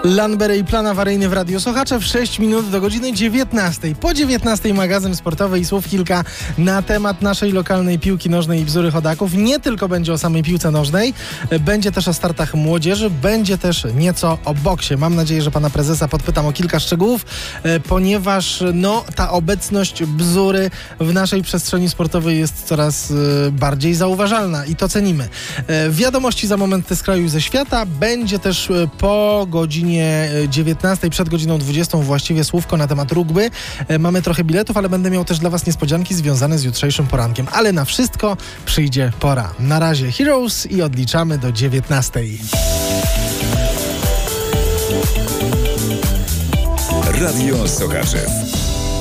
Lanbery i plan awaryjny w Radiu Sochaczew. 6 minut do godziny 19. Po 19 magazyn sportowy i słów kilka na temat naszej lokalnej piłki nożnej i bzdury chodaków. Nie tylko będzie o samej piłce nożnej, będzie też o startach młodzieży, będzie też nieco o boksie. Mam nadzieję, że pana prezesa podpytam o kilka szczegółów, ponieważ ta obecność bzdury w naszej przestrzeni sportowej jest coraz bardziej zauważalna i to cenimy. Wiadomości za moment z kraju i ze świata. Będzie też po godzinie 19, przed godziną 20 właściwie słówko na temat rugby. Mamy trochę biletów, ale będę miał też dla was niespodzianki związane z jutrzejszym porankiem. Ale na wszystko przyjdzie pora. Na razie Heroes i odliczamy do 19. Radio Sochaczew.